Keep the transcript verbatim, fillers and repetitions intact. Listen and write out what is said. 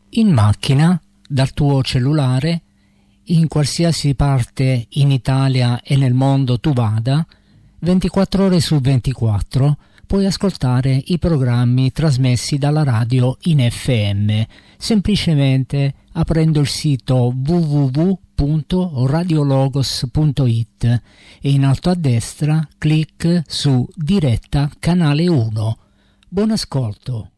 in macchina, dal tuo cellulare, in qualsiasi parte in Italia e nel mondo tu vada, ventiquattro ore su ventiquattro puoi ascoltare i programmi trasmessi dalla radio in F M, semplicemente aprendo il sito w w w punto radiologos punto i t e in alto a destra clic su Diretta Canale uno. Buon ascolto.